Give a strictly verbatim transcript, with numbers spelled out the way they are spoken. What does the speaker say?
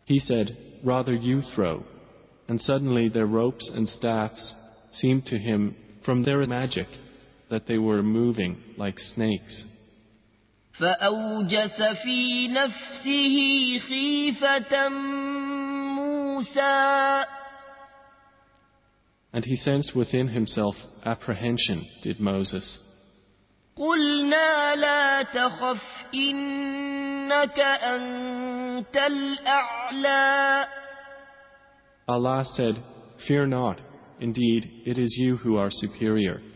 He said, "Rather you throw." And suddenly their ropes and staffs seemed to him, from their magic, that they were moving like snakes. فأوجس في نفسه خيفة موسى. And he sensed within himself apprehension, did Moses. قلنا لا تخف إنك أنت الأعلى. Allah said, "Fear not, indeed it is you who are superior."